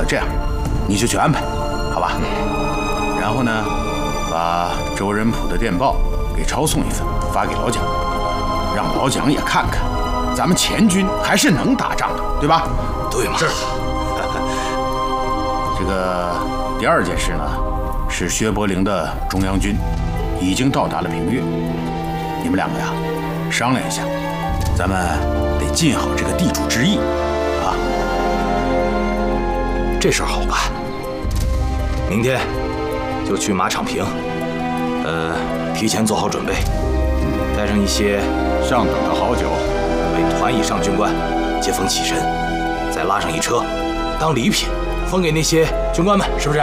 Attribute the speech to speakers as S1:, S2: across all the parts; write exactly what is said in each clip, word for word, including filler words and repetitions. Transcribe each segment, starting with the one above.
S1: 这样，你就去安排，好吧？然后呢，把周仁溥的电报给抄送一份，发给老蒋，让老蒋也看看，咱们前军还是能打仗的，对吧？
S2: 对嘛？
S1: 是。这个第二件事呢，是薛伯陵的中央军已经到达了平越，你们两个呀，商量一下，咱们得尽好这个地主之谊啊。
S2: 这事儿好办，明天就去马场坪，呃，提前做好准备，带上一些
S1: 上等的好酒，
S2: 为团以上军官接风起身，再拉上一车当礼品分给那些军官们，是不是？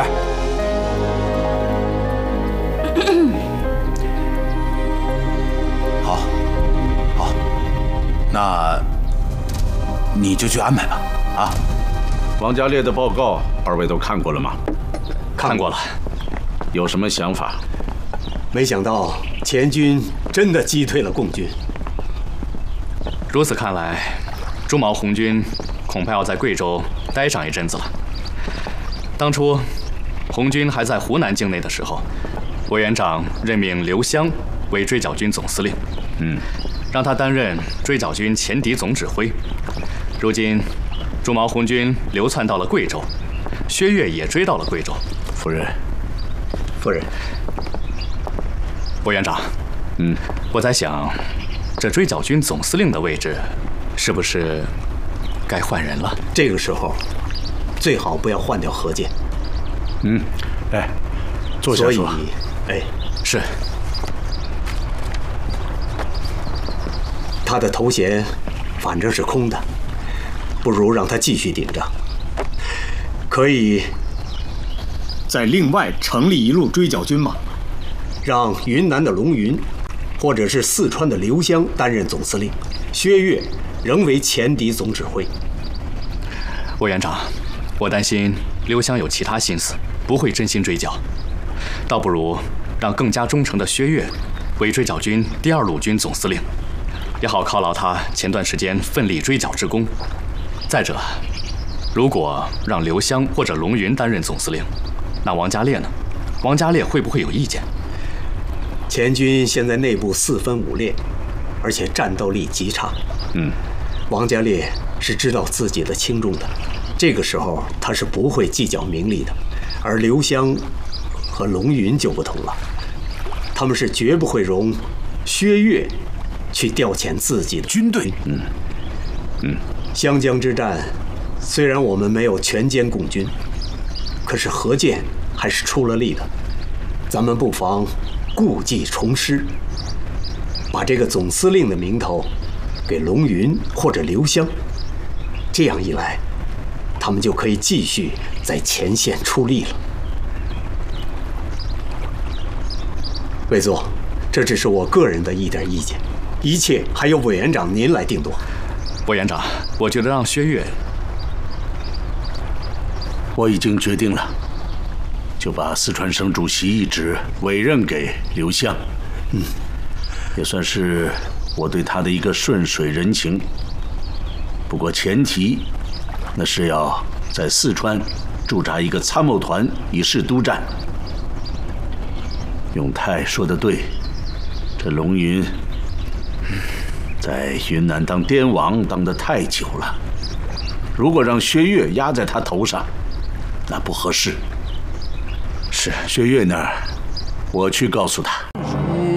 S1: 好，好，那你就去安排吧，啊。
S3: 王家烈的报告，二位都看过了吗？
S2: 看过了。
S3: 有什么想法？
S4: 没想到前军真的击退了共军。
S5: 如此看来，朱毛红军恐怕要在贵州待上一阵子了。当初红军还在湖南境内的时候，委员长任命刘湘为追剿军总司令，
S3: 嗯，
S5: 让他担任追剿军前敌总指挥。如今朱毛红军流窜到了贵州，薛岳也追到了贵州。
S3: 夫人，
S4: 夫人，
S5: 委员长，
S3: 嗯，
S5: 我在想，这追剿军总司令的位置，是不是该换人了？
S4: 这个时候，最好不要换掉何键。
S3: 嗯，哎，坐下说。
S4: 所以，哎，
S5: 是。
S4: 他的头衔反正是空的，不如让他继续顶着。可以
S6: 在另外成立一路追剿军吗？
S4: 让云南的龙云，或者是四川的刘湘担任总司令，薛岳仍为前敌总指挥。
S5: 委员长，我担心刘湘有其他心思，不会真心追剿，倒不如让更加忠诚的薛岳为追剿军第二路军总司令，也好犒劳他前段时间奋力追剿之功。再者，如果让刘湘或者龙云担任总司令，那王家烈呢？王家烈会不会有意见？
S4: 前军现在内部四分五裂，而且战斗力极差。
S3: 嗯，
S4: 王家烈是知道自己的轻重的，这个时候他是不会计较名利的。而刘湘和龙云就不同了，他们是绝不会容薛岳去调遣自己的军队。
S3: 嗯嗯，
S4: 湘江之战，虽然我们没有全歼共军，可是何键还是出了力的。咱们不妨故技重施，把这个总司令的名头给龙云或者刘湘，这样一来，他们就可以继续在前线出力了。魏座，这只是我个人的一点意见，一切还由委员长您来定夺。
S5: 委员长，我觉得让薛岳……
S3: 我已经决定了，就把四川省主席一职委任给刘湘。
S4: 嗯，
S3: 也算是我对他的一个顺水人情。不过前提，那是要在四川驻扎一个参谋团，以示督战。永泰说得对，这龙云在云南当滇王当得太久了，如果让薛岳压在他头上，那不合适。
S5: 是
S3: 薛岳那儿，我去告诉他。